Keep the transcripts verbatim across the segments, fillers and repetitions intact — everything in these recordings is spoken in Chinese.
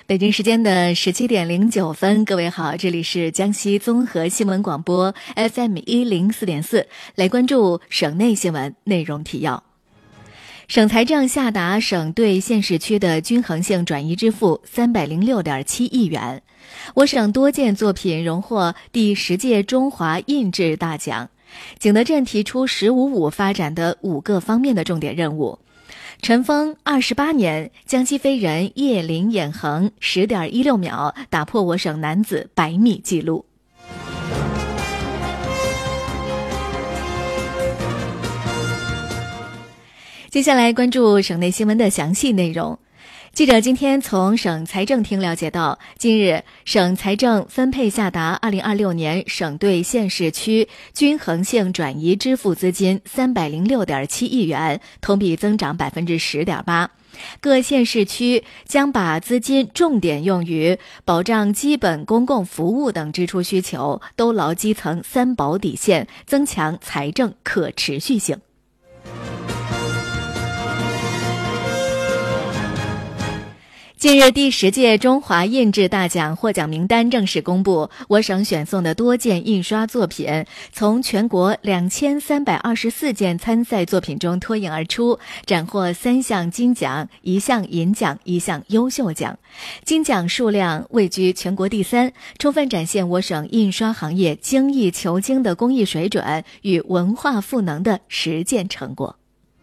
北京时间的十七点零九分，各位好，这里是江西综合新闻广播 F M 一零四点四，来关注省内新闻内容提要。省财政下达省对县市区的均衡性转移支付三百零六点七亿元。我省多件作品荣获第十届中华印制大奖。景德镇提出“十五五”发展的五个方面的重点任务。尘封二十八年，江西飞人叶林眼恒 十点一六秒打破我省男子百米纪录。接下来关注省内新闻的详细内容。记者今天从省财政厅了解到，近日省财政分配下达二零二六年省对县市区均衡性转移支付资金三百零六点七亿元，同比增长百分之十点八。各县市区将把资金重点用于保障基本公共服务等支出需求，兜牢基层三保底线，增强财政可持续性。近日，第十届中华印制大奖获奖名单正式公布，我省选送的多件印刷作品从全国两千三百二十四件参赛作品中脱颖而出，斩获三项金奖、一项银奖、一项优秀奖。金奖数量位居全国第三，充分展现我省印刷行业精益求精的工艺水准与文化赋能的实践成果。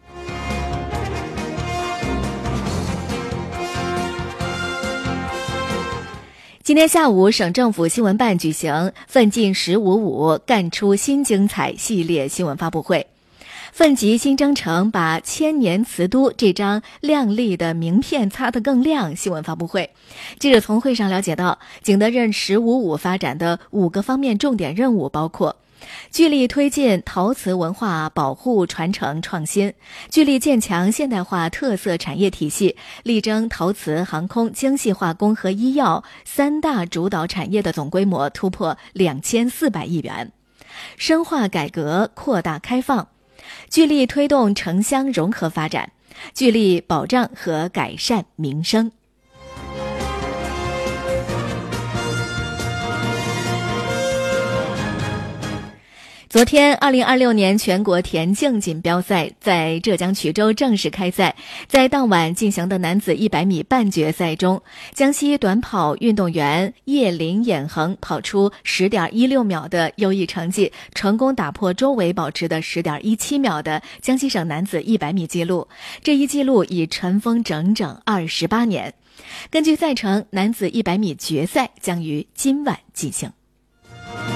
今天下午，省政府新闻办举行“奋进十五五，干出新精彩”系列新闻发布会。奋极新征程，把千年瓷都这张亮丽的名片擦得更亮。新闻发布会，记者从会上了解到，景德镇十五五发展的五个方面重点任务包括：聚力推进陶瓷文化保护传承创新，聚力建强现代化特色产业体系，力争陶瓷、航空、精细化工和医药三大主导产业的总规模突破两千四百亿元；深化改革扩大开放，聚力推动城乡融合发展，聚力保障和改善民生。昨天，二零二六年全国田径锦标赛在浙江衢州正式开赛。在当晚进行的男子一百米半决赛中，江西短跑运动员叶林眼恒跑出 十点一六秒的优异成绩，成功打破周围保持的 十点一七秒的江西省男子一百米纪录。这一纪录已尘封整整二十八年。根据赛程，男子一百米决赛将于今晚进行。